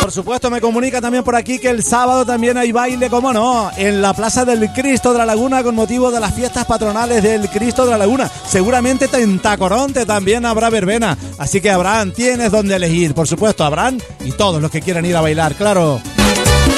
Por supuesto, me comunica también por aquí que el sábado también hay baile, cómo no, en la Plaza del Cristo de la Laguna con motivo de las fiestas patronales del Cristo de la Laguna. Seguramente en Tacoronte también habrá verbena. Así que Abraham, tienes donde elegir. Por supuesto, Abraham y todos los que quieran ir a bailar, claro.